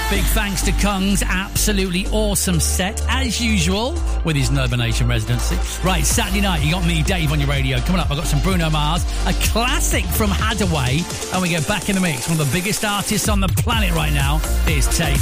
Big thanks to Kungs. Absolutely awesome set, as usual, with his Nation residency. Right, Saturday night, you got me, Dave, on your radio. Coming up, I've got some Bruno Mars, a classic from Hadaway, and we get back in the mix. One of the biggest artists on the planet right now is Tate.